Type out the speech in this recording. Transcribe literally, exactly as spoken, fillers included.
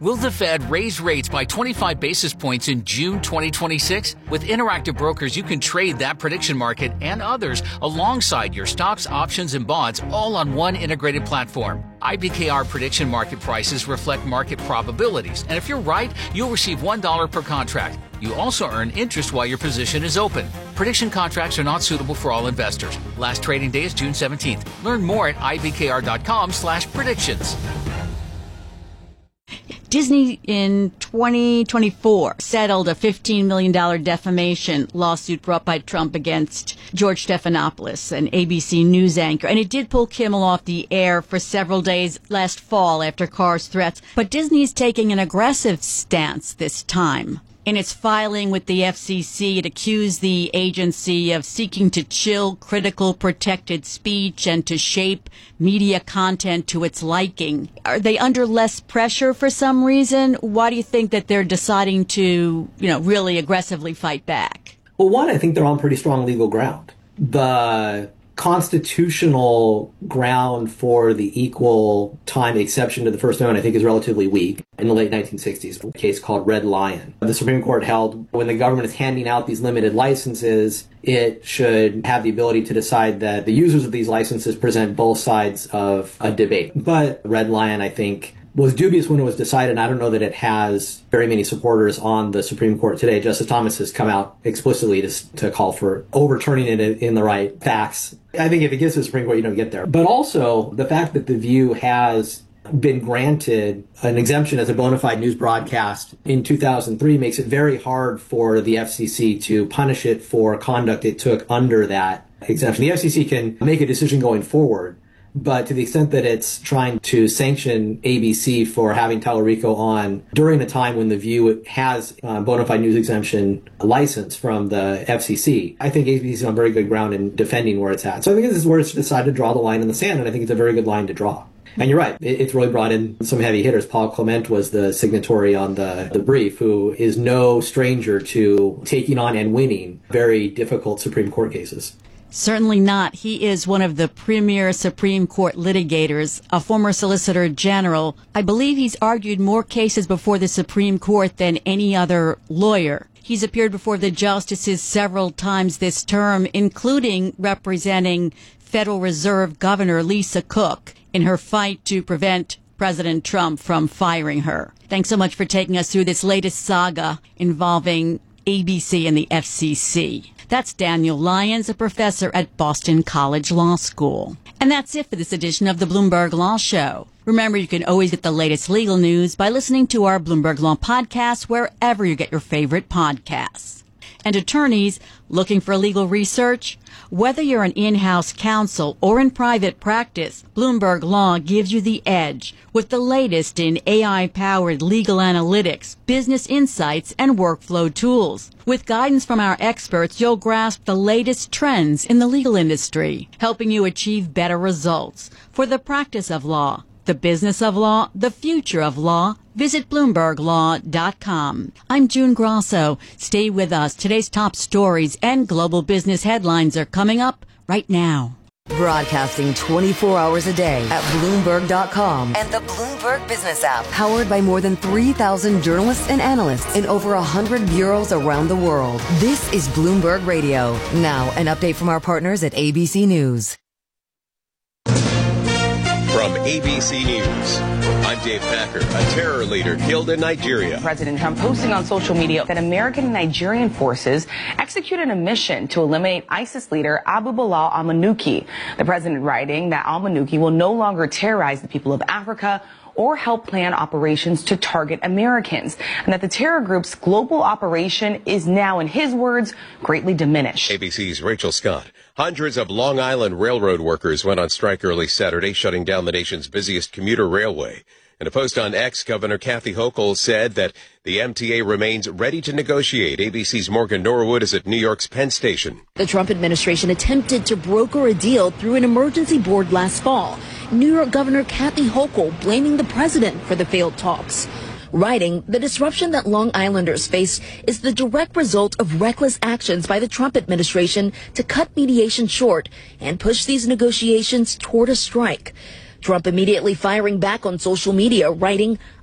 Will the Fed raise rates by twenty-five basis points in June twenty twenty-six? With Interactive Brokers, you can trade that prediction market and others alongside your stocks, options, and bonds all on one integrated platform. I B K R prediction market prices reflect market probabilities, and if you're right, you'll receive one dollar per contract. You also earn interest while your position is open. Prediction contracts are not suitable for all investors. Last trading day is June seventeenth. Learn more at I B K R dot com slash predictions. Disney in twenty twenty-four settled a fifteen million dollars defamation lawsuit brought by Trump against George Stephanopoulos, an A B C News anchor. And it did pull Kimmel off the air for several days last fall after Carr's threats. But Disney is taking an aggressive stance this time. In its filing with the F C C, it accused the agency of seeking to chill critical protected speech and to shape media content to its liking. Are they under less pressure for some reason? Why do you think that they're deciding to, you know, really aggressively fight back? Well, one, I think they're on pretty strong legal ground. The constitutional ground for the equal time exception to the First Amendment, I think, is relatively weak. In the late nineteen sixties, a case called Red Lion. The Supreme Court held when the government is handing out these limited licenses, it should have the ability to decide that the users of these licenses present both sides of a debate. But Red Lion, I think, was dubious when it was decided. I don't know that it has very many supporters on the Supreme Court today. Justice Thomas has come out explicitly to, to call for overturning it in the right facts. I think if it gets to the Supreme Court, you don't get there. But also the fact that The View has been granted an exemption as a bona fide news broadcast in two thousand three makes it very hard for the F C C to punish it for conduct it took under that exemption. The F C C can make a decision going forward, but to the extent that it's trying to sanction A B C for having Tallarico on during a time when The View has a bona fide news exemption license from the F C C, I think A B C is on very good ground in defending where it's at. So I think this is where it's decided to draw the line in the sand, and I think it's a very good line to draw. And you're right, it's really brought in some heavy hitters. Paul Clement was the signatory on the, the brief, who is no stranger to taking on and winning very difficult Supreme Court cases. Certainly not. He is one of the premier Supreme Court litigators, a former Solicitor General. I believe he's argued more cases before the Supreme Court than any other lawyer. He's appeared before the justices several times this term, including representing Federal Reserve Governor Lisa Cook in her fight to prevent President Trump from firing her. Thanks so much for taking us through this latest saga involving A B C and the F C C. That's Daniel Lyons, a professor at Boston College Law School. And that's it for this edition of the Bloomberg Law Show. Remember, you can always get the latest legal news by listening to our Bloomberg Law podcast wherever you get your favorite podcasts. And attorneys looking for legal research? Whether you're an in-house counsel or in private practice, Bloomberg Law gives you the edge with the latest in A I-powered legal analytics, business insights, and workflow tools. With guidance from our experts, you'll grasp the latest trends in the legal industry, helping you achieve better results for the practice of law, the business of law, the future of law. Visit Bloomberg Law dot com. I'm June Grosso. Stay with us. Today's top stories and global business headlines are coming up right now. Broadcasting twenty-four hours a day at Bloomberg dot com and the Bloomberg Business app. Powered by more than three thousand journalists and analysts in over one hundred bureaus around the world. This is Bloomberg Radio. Now, an update from our partners at A B C News. From A B C News, I'm Dave Packer. A terror leader killed in Nigeria. President Trump posting on social media that American and Nigerian forces executed a mission to eliminate ISIS leader Abu Bilal al-Manuki. The president writing that al-Manuki will no longer terrorize the people of Africa or help plan operations to target Americans, and that the terror group's global operation is now, in his words, greatly diminished. A B C's Rachel Scott. Hundreds of Long Island Railroad workers went on strike early Saturday, shutting down the nation's busiest commuter railway. In a post on X, Governor Kathy Hochul said that the M T A remains ready to negotiate. A B C's Morgan Norwood is at New York's Penn Station. The Trump administration attempted to broker a deal through an emergency board last fall. New York Governor Kathy Hochul blaming the president for the failed talks. Writing, the disruption that Long Islanders face is the direct result of reckless actions by the Trump administration to cut mediation short and push these negotiations toward a strike. Trump immediately firing back on social media, writing,